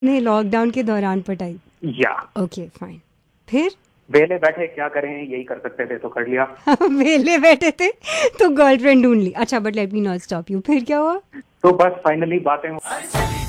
नहीं, लॉकडाउन के दौरान पटाई। या ओके फाइन। फिर? वेले बैठे क्या करें, यही कर सकते थे तो कर लिया। वेले बैठे थे तो गर्लफ्रेंड ढूंढ ली। अच्छा, but let me not stop you, फिर क्या हुआ? तो बस फाइनली बातें